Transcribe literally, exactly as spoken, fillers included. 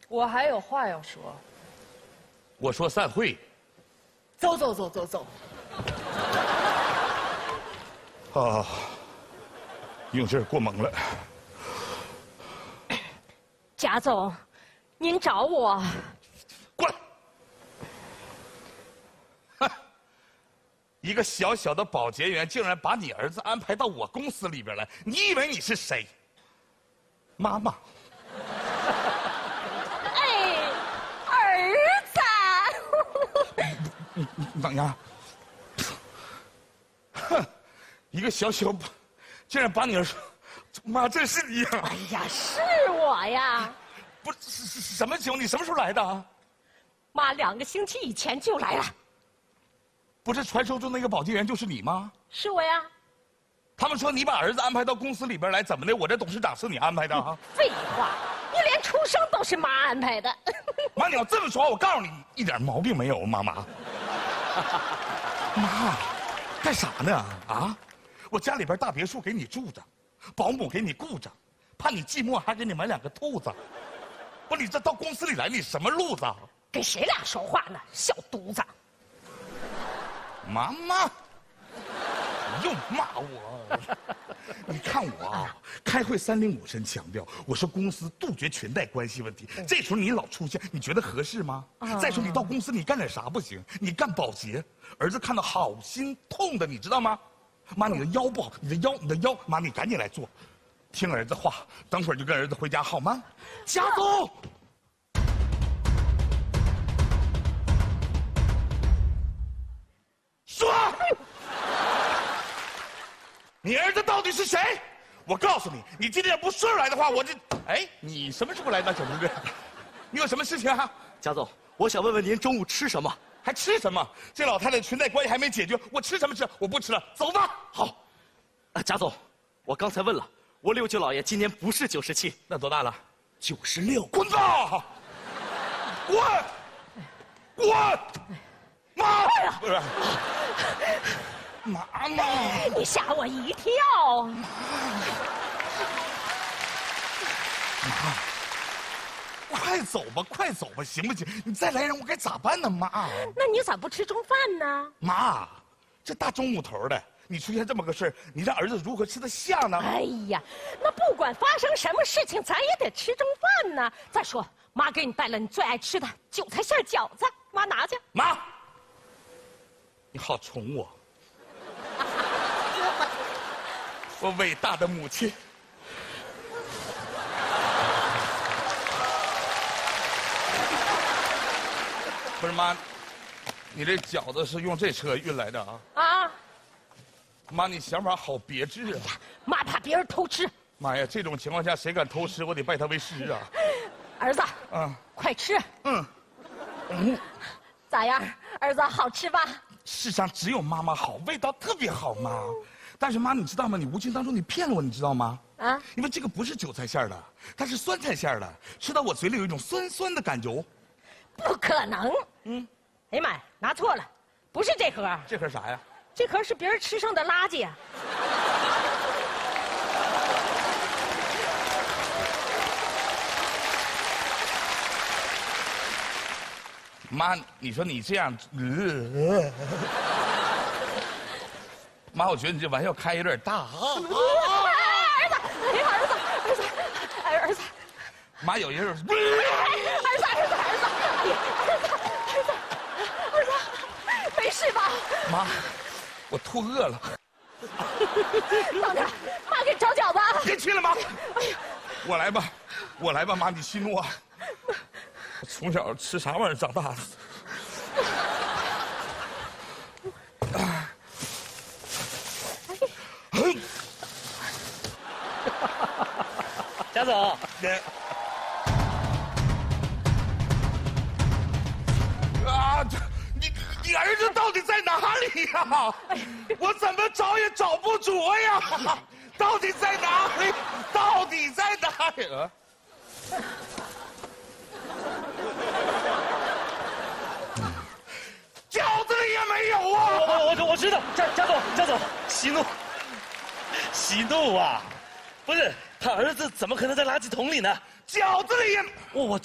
我还有话要说。 我说散会。 走走走走走。 啊，用劲儿过猛了。 贾总，您找我？ 过来。哼，一个小小的保洁员竟然把你儿子安排到我公司里边来，你以为你是谁？妈妈。 哎，儿子。 你你等一下。哼，一个小小，竟然把你儿子，妈，这是你呀！ 哎呀，是我呀。 不是是什么情况？你什么时候来的啊？ 妈，两个星期以前就来了。 不是传说中那个保洁员就是你吗？ 是我呀。 他们说你把儿子安排到公司里边来，怎么的？我这董事长是你安排的啊？ 废话，你连出生都是妈安排的。 妈，你要这么说，我告诉你，一点毛病没有，妈妈。妈，干啥呢？啊，我家里边大别墅给你住着，保姆给你雇着，怕你寂寞还给你买两个兔子。不，你这到公司里来，你什么路子？ 跟谁俩说话呢？小犊子！ 妈妈。又骂我，你看我啊，开会三令五申强调，我说公司杜绝裙带关系问题。这时候你老出现，你觉得合适吗？啊、再说你到公司你干点啥不行？你干保洁，儿子看到好心痛的，你知道吗？妈，你的腰不好，你的腰，你的腰，妈，你赶紧来做，听儿子话，等会儿就跟儿子回家好吗？贾总。说。你儿子到底是谁？我告诉你，你今天不顺来的话，我就……哎，你什么时候来的，小同志？你有什么事情啊？ 贾总，我想问问您中午吃什么？ 还吃什么？这老太太裙带关系还没解决，我吃什么吃？我不吃了，走吧。 好。啊，贾总，我刚才问了，我六舅姥爷今年不是九十七， 那多大了？ 九十六。 滚吧！滚！滚！妈！不是。妈妈， 你吓我一跳！ 妈，快走吧，快走吧，行不行？你再来人，我该咋办呢？妈， 那你咋不吃中饭呢？ 妈，这大中午头的，你出现这么个事儿，你让儿子如何吃得下呢？ 哎呀，那不管发生什么事情，咱也得吃中饭呢。再说，妈给你带了你最爱吃的韭菜馅饺子，妈拿去。 妈，你好宠我。我伟大的母亲，不是妈，你这饺子是用这车运来的啊？ 啊！ 妈，你想法好别致啊！ 妈怕别人偷吃。 妈呀，这种情况下谁敢偷吃，我得拜他为师啊！ 儿子， 嗯， 快吃。 嗯，嗯， 咋样，儿子好吃吧？ 世上只有妈妈好，味道特别好，妈。但是妈，你知道吗？你无形当中你骗了我，你知道吗？啊！因为这个不是韭菜馅的，它是酸菜馅的，吃到我嘴里有一种酸酸的感觉。 不可能！嗯，哎呀妈呀，拿错了，不是这盒。 这盒啥呀？ 这盒是别人吃剩的垃圾啊！ 妈，你说你这样，呃妈，我觉得你这玩笑开有点大啊！ 儿子，哎呀，儿子，儿子，哎，儿子， 妈有人，儿子， 儿子，儿子，儿子，哎呀，儿子，儿子，儿子，没事吧？ 妈，我吐饿了。 等着，妈给你找饺子。 别去了，妈。哎呀，我来吧，我来吧，妈，你息怒啊。我从小吃啥玩意儿长大的？ 贾总， 啊，这你你儿子到底在哪里呀？我怎么找也找不着呀！到底在哪里？到底在哪里？啊饺子里也没有啊！ 我我我我知道，贾贾总，贾总，息怒，息怒啊！不是他儿子怎么可能在垃圾桶里呢？ 饺子里也， 我我。